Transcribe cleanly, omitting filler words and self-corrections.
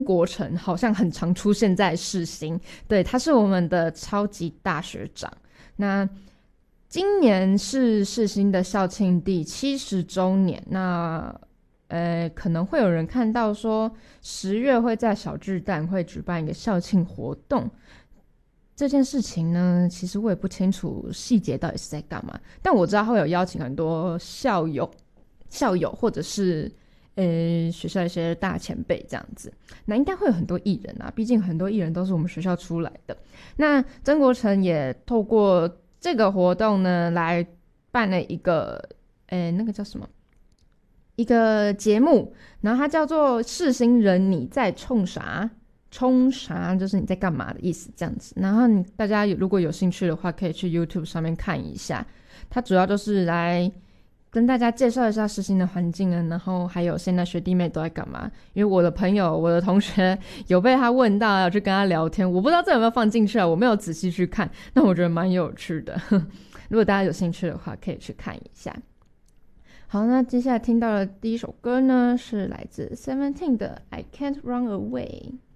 国成好像很常出现在世新，对，他是我们的超级大学长。那今年是世新的校庆第70周年，那可能会有人看到说10月会在小巨蛋会举办一个校庆活动。这件事情呢，其实我也不清楚细节到底是在干嘛，但我知道会有邀请很多校友或者是学校一些大前辈这样子。那应该会有很多艺人啊，毕竟很多艺人都是我们学校出来的。那曾国城也透过这个活动呢，来办了一个那个叫什么一个节目，然后它叫做世新人你在冲啥，冲啥就是你在干嘛的意思这样子。然后大家如果有兴趣的话，可以去 YouTube 上面看一下。它主要就是来跟大家介绍一下世新的环境啊，然后还有现在学弟妹都在干嘛。因为我的朋友我的同学有被他问到要去跟他聊天，我不知道这有没有放进去啊，我没有仔细去看，但我觉得蛮有趣的如果大家有兴趣的话可以去看一下。好，那接下来听到的第一首歌呢，是来自 Seventeen 的 I Can't Run Away。